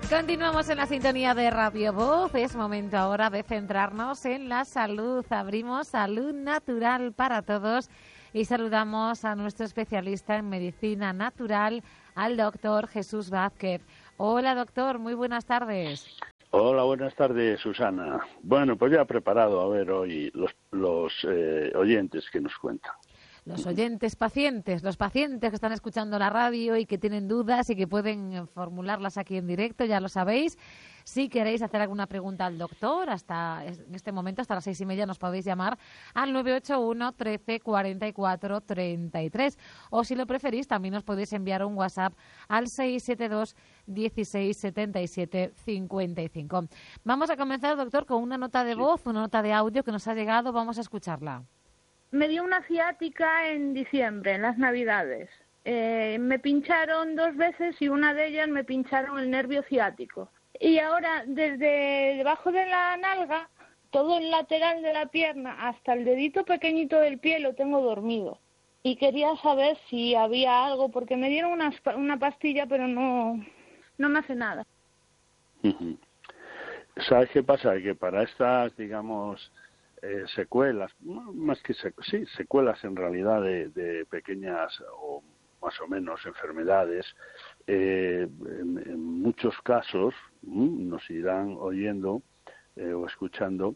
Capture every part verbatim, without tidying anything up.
Continuamos en la sintonía de Radio Voz. Es momento ahora de centrarnos en la salud. Abrimos Salud Natural para Todos y saludamos a nuestro especialista en medicina natural, al doctor Jesús Vázquez. Hola, doctor, muy buenas tardes. Hola, buenas tardes, Susana. Bueno, pues ya preparado a ver hoy los, los eh, oyentes que nos cuentan. Los oyentes pacientes, los pacientes que están escuchando la radio y que tienen dudas y que pueden formularlas aquí en directo, ya lo sabéis. Si queréis hacer alguna pregunta al doctor, hasta en este momento, hasta las seis y media, nos podéis llamar al nueve ocho uno, trece, cuarenta y cuatro, treinta y tres. O si lo preferís, también os podéis enviar un WhatsApp al seis siete dos, dieciséis, setenta y siete, cincuenta y cinco. Vamos a comenzar, doctor, con una nota de voz, una nota de audio que nos ha llegado. Vamos a escucharla. Me dio una ciática en diciembre, en las Navidades. Eh, me pincharon dos veces y una de ellas me pincharon el nervio ciático. Y ahora, desde debajo de la nalga, todo el lateral de la pierna hasta el dedito pequeñito del pie lo tengo dormido. Y quería saber si había algo, porque me dieron una, una pastilla, pero no, no me hace nada. ¿Sabes qué pasa? Que para estas, digamos... Eh, secuelas, más que secu sí, secuelas en realidad de, de pequeñas o más o menos enfermedades, eh, en, en muchos casos mm, nos irán oyendo eh, o escuchando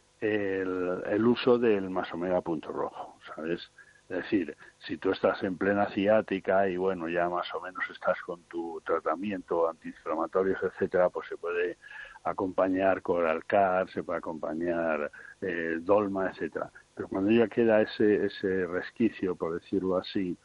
el, el uso del Masomega punto rojo, ¿sabes? Es decir, si tú estás en plena ciática y bueno, ya más o menos estás con tu tratamiento antiinflamatorios, etcétera, pues se puede acompañar Coralcar, se puede acompañar eh, Dolma, etcétera. Pero cuando ya queda ese ese resquicio, por decirlo así,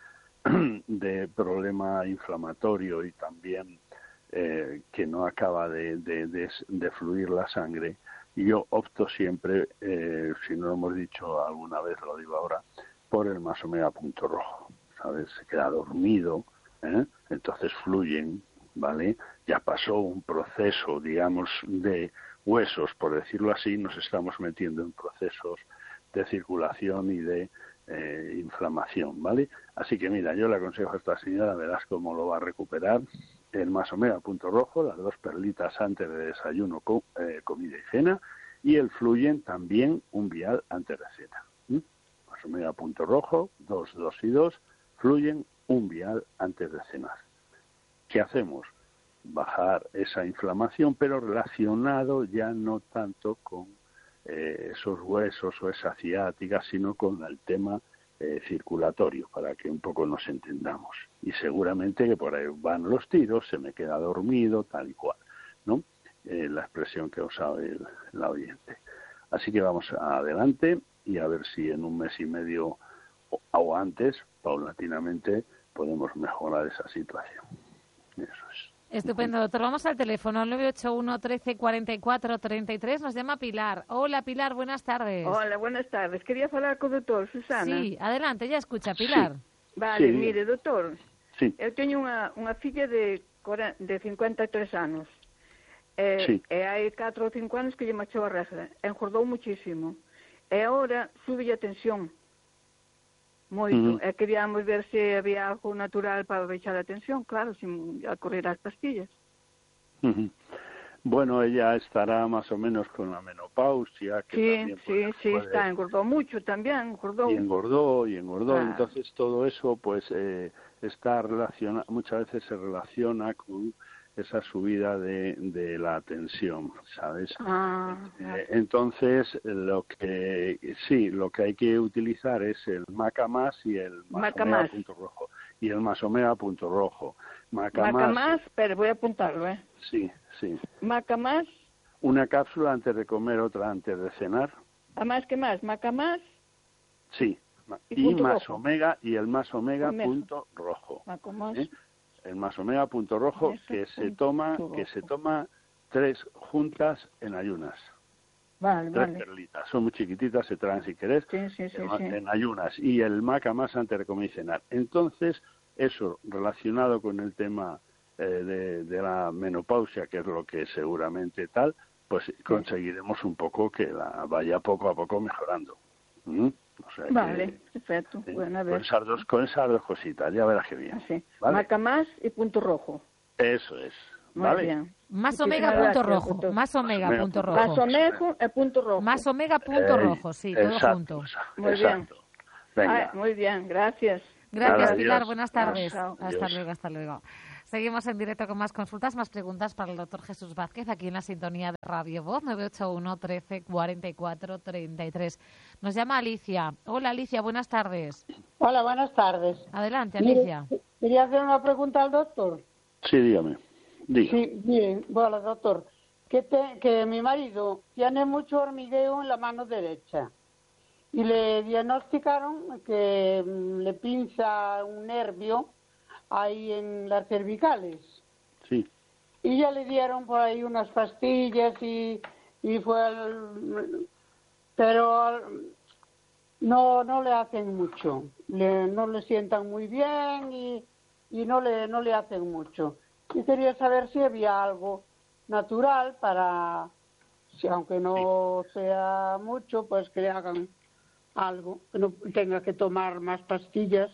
de problema inflamatorio y también eh, que no acaba de, de, de, de fluir la sangre, yo opto siempre, eh, si no lo hemos dicho alguna vez, lo digo ahora, por el Masomega punto rojo, ¿sabes? Se queda dormido, ¿eh? Entonces fluyen, ¿vale? Ya pasó un proceso, digamos, de huesos, por decirlo así, nos estamos metiendo en procesos de circulación y de eh, inflamación, ¿vale? Así que mira, yo le aconsejo a esta señora, verás cómo lo va a recuperar, el Masomega punto rojo, las dos perlitas antes de desayuno, co eh, comida y cena, y el Fluyen también un vial antes de cena. ¿Mm? Masomega punto rojo, dos, dos y dos, Fluyen un vial antes de cenar. ¿Qué hacemos? Bajar esa inflamación, pero relacionado ya no tanto con eh, esos huesos o esa ciática, sino con el tema eh, circulatorio, para que un poco nos entendamos. Y seguramente que por ahí van los tiros, se me queda dormido, tal y cual, ¿no? Eh, la expresión que ha usado el, la oyente. Así que vamos adelante y a ver si en un mes y medio o, o antes, paulatinamente, podemos mejorar esa situación. Eso es. Estupendo, doctor. Vamos al teléfono, nueve ocho uno, trece, cuarenta y cuatro, treinta y tres. Nos llama Pilar. Hola, Pilar, buenas tardes. Hola, buenas tardes. Quería falar co doutor, Susana. Sí, adelante, ya escucha, Pilar. Sí. Vale, Sí. mire, doutor, Sí. eu teño unha, unha filla de, de cincuenta e tres anos. E, Sí. e hai catro ou cinco anos que lle machou a regra. Engordou muchísimo. E agora sube a tensión. Moito. Uh-huh. E queríamos ver se había algo natural para baixar a tensión, claro, sin acorrer as pastillas. Uh-huh. Bueno, ella estará más o menos con la menopausia, que Sí, también sí, puede, sí, puede- está, engordó mucho también, engordó. y engordó y engordó. Ah. Entonces todo eso, pues, eh, está relacionado, muchas veces se relaciona con esa subida de, de la tensión, ¿sabes? Ah, Eh, entonces, lo que sí, lo que hay que utilizar es el Macamás y el Masomega Macamás. punto rojo. Y el Masomega punto rojo. Macamás, Macamás, espera, voy a apuntarlo, ¿eh? sí, sí. Macamás, Una cápsula antes de comer, otra antes de cenar. ¿a más que más? Macamás, Sí. Ma- Y Y, punto rojo. Masomega y el Masomega Omega. punto rojo. Macamás, ¿eh? El Masomega punto rojo Eso, que se punto toma rojo. que se toma tres juntas en ayunas. vale, Tres vale. perlitas. Son muy chiquititas, se traen si querés. Sí, sí, sí, en, sí. en ayunas. Y el maca más antes de comer y cenar. Entonces, eso relacionado con el tema eh, de, de la menopausia, que es lo que seguramente tal, pues conseguiremos un poco que la vaya poco a poco mejorando. ¿Mm? O sea que, Vale, perfecto. eh, Bueno, a con, ver. esas dos, con esas dos cositas, ya verás que bien. Así. ¿Vale? Macamás y punto rojo. Eso es, Muy ¿vale? bien. Más Muchísimas omega punto gracias, rojo. doctor. Más omega punto rojo. Más omega eh, punto rojo. Más omega punto Eh, rojo, sí, todo exacto, junto. Muy exacto. Venga. Ah, muy bien, gracias. Gracias, Nada, Pilar. adiós. Buenas tardes. Chao. Hasta Adiós. luego, hasta luego. Seguimos en directo con más consultas, más preguntas para el doctor Jesús Vázquez, aquí en la sintonía de Radio Voz, nueve ocho uno, trece, cuarenta y cuatro, treinta y tres. Nos llama Alicia. Hola, Alicia, buenas tardes. Hola, buenas tardes. Adelante, Mire, Alicia. quería hacer una pregunta al doctor. Sí, dígame. Diga. Sí, bien, bueno, doctor, que, te- que mi marido tiene mucho hormigueo en la mano derecha y le diagnosticaron que mm, le pinza un nervio ahí en las cervicales. Sí. Y ya le dieron por ahí unas pastillas y, y fue al... Pero al- no no le hacen mucho, le, no le sientan muy bien y, y no le no le hacen mucho. Y quería saber si había algo natural para, si aunque no sea mucho, pues que le hagan algo, que no tenga que tomar más pastillas.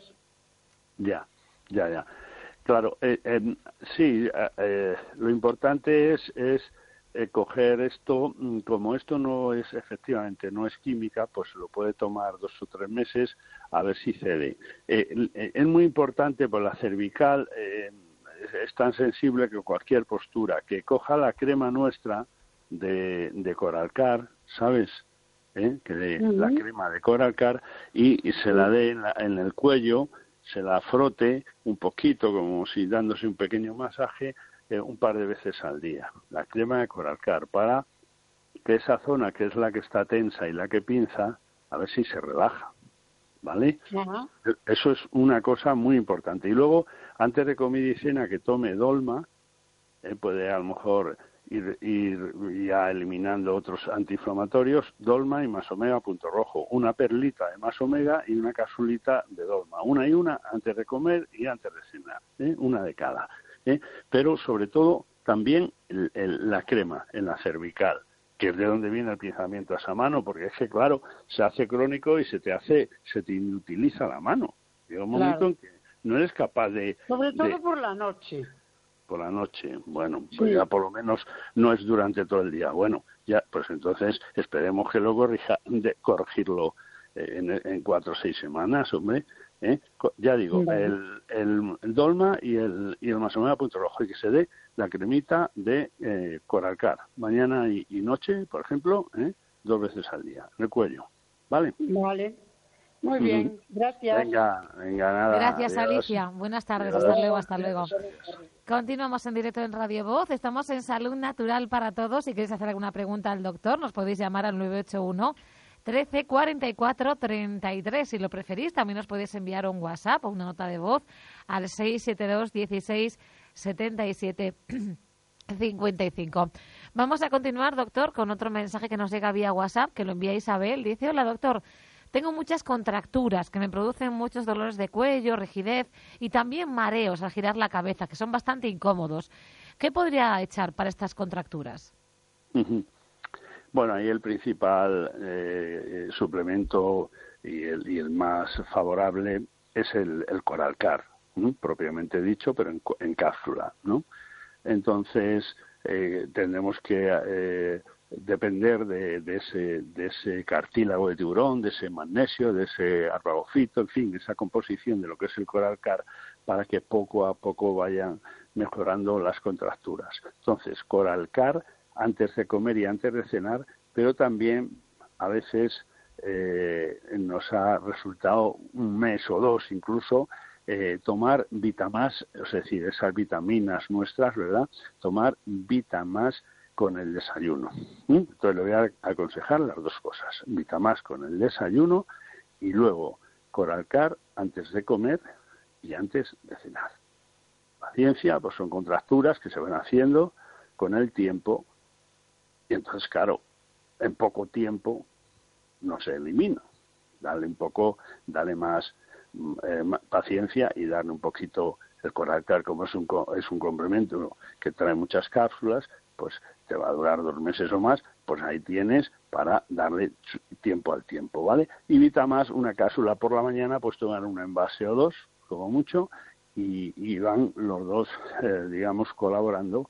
Ya, ya, ya. Claro, eh, eh, sí, eh, eh, lo importante es, es eh, coger esto, mm, como esto no es, efectivamente, no es química, pues lo puede tomar dos o tres meses a ver si cede. Eh, eh, es muy importante, pues la cervical eh, es, es tan sensible que cualquier postura, que coja la crema nuestra de, de Coralcar, ¿sabes?, ¿eh? Que de, Ujú. la crema de Coralcar y, y se la dé en, la- en el cuello, se la frote un poquito, como si dándose un pequeño masaje, eh, un par de veces al día. La crema de Coralcar, para que esa zona, que es la que está tensa y la que pinza, a ver si se relaja, ¿vale? Ajá. Eso es una cosa muy importante. Y luego, antes de comida y cena, que tome Dolma, eh, puede a lo mejor ir, ir ya eliminando otros antiinflamatorios, Dolma y más omega punto rojo, una perlita de más omega y una capsulita de Dolma, una y una antes de comer y antes de cenar, ¿eh? Una de cada, ¿eh? Pero sobre todo también el- el- la crema en la cervical, que es de donde viene el pinzamiento a esa mano, porque es que claro, se hace crónico y se te hace, se te inutiliza la mano. Llega un momento Claro. en que no eres capaz de, Sobre todo de- por la noche. por la noche. Bueno, pues Sí. ya por lo menos no es durante todo el día. Bueno, ya, pues entonces esperemos que lo corrija, de corregirlo eh, en, en cuatro o seis semanas, hombre. ¿eh? Co- Ya digo, Vale. el, el, el Dolma y el, y el Masomega Punto Rojo, y que se dé la cremita de eh, Coralcar, mañana y, y noche, por ejemplo, ¿eh? dos veces al día, en el cuello. ¿Vale? Vale. Muy Ujú. bien, gracias. Venga, venga, nada. Gracias, adiós. Alicia. Buenas tardes. Adiós. Hasta luego, hasta luego. Adiós. Continuamos en directo en Radio Voz. Estamos en Salud Natural para Todos. Si queréis hacer alguna pregunta al doctor, nos podéis llamar al nueve ocho uno, trece, cuarenta y cuatro, treinta y tres. Si lo preferís, también os podéis enviar un WhatsApp o una nota de voz al seis siete dos, dieciséis, setenta y siete, cincuenta y cinco. Vamos a continuar, doctor, con otro mensaje que nos llega vía WhatsApp, que lo envía Isabel. Dice: hola, doctor. Tengo muchas contracturas que me producen muchos dolores de cuello, rigidez y también mareos al girar la cabeza, que son bastante incómodos. ¿Qué podría echar para estas contracturas? Ujú. Bueno, ahí el principal eh, suplemento y el, y el más favorable es el, el Coralcar, ¿no?, propiamente dicho, pero en, en cápsula, ¿no? Entonces, eh, tendremos que eh, depender de, de, ese, de ese cartílago de tiburón, de ese magnesio, de ese arbagofito, en fin, esa composición de lo que es el Coralcar, para que poco a poco vayan mejorando las contracturas. Entonces, Coralcar antes de comer y antes de cenar, pero también a veces eh, nos ha resultado un mes o dos incluso eh, tomar Vitamás, es decir, esas vitaminas nuestras, ¿verdad? Tomar Vitamás con el desayuno. ¿Mm? Entonces le voy a aconsejar las dos cosas, Vitamás con el desayuno y luego Coralcar antes de comer y antes de cenar. Paciencia, pues son contracturas que se van haciendo con el tiempo. Y entonces, claro, en poco tiempo no se elimina. Dale un poco, dale más, eh, más paciencia y darle un poquito el Coralcar, como es un, es un complemento que trae muchas cápsulas, pues te va a durar dos meses o más, pues ahí tienes para darle tiempo al tiempo, ¿vale? Y Vitamás, una cápsula por la mañana, pues tomar un envase o dos, como mucho, y, y van los dos, eh, digamos, colaborando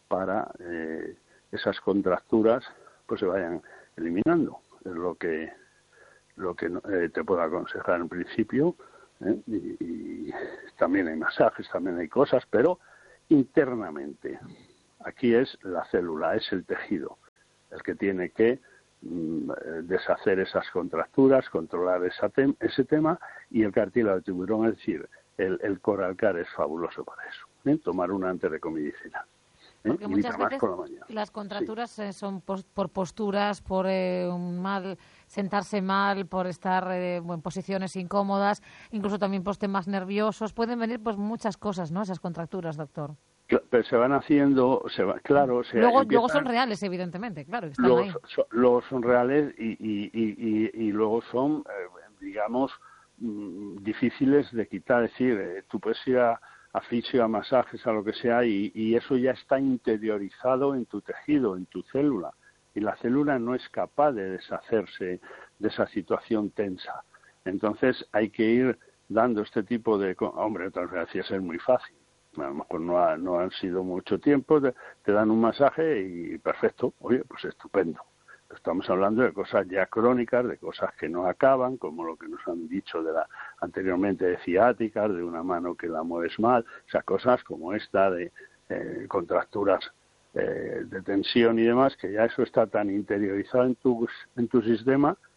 para eh, esas contracturas pues se vayan eliminando. Es lo que lo que eh, te puedo aconsejar en principio, ¿eh? y, y también hay masajes, también hay cosas, pero internamente. Aquí es la célula, es el tejido, el que tiene que mm, deshacer esas contracturas, controlar esa tem ese tema, y el cartílago de tiburón, es decir, el, el coralcar es fabuloso para eso, ¿eh? Tomar una antirrecomedicina. ¿Eh? Porque muchas veces las contracturas sí. eh, son por, por posturas, por eh, un mal sentarse mal, por estar eh, en posiciones incómodas, incluso también por temas nerviosos. Pueden venir pues muchas cosas, ¿no? Esas contracturas, doctor. Pero se van haciendo, se va, claro. Se luego, empiezan, luego son reales, evidentemente, claro. Están los, ahí. So, luego son reales y, y, y, y, y luego son, eh, digamos, mm, difíciles de quitar. Es decir, eh, tú puedes ir a a fisio, a masajes, a lo que sea, y, y eso ya está interiorizado en tu tejido, en tu célula, y la célula no es capaz de deshacerse de esa situación tensa. Entonces hay que ir dando este tipo de... Hombre, otras veces es muy fácil, a lo mejor no, ha, no han sido mucho tiempo, te, te dan un masaje y perfecto, oye, pues estupendo. Estamos hablando de cosas ya crónicas, de cosas que no acaban, como lo que nos han dicho de la anteriormente de ciáticas, de una mano que la mueves mal, o sea, cosas como esta de eh, contracturas eh, de tensión y demás, que ya eso está tan interiorizado en tu, en tu sistema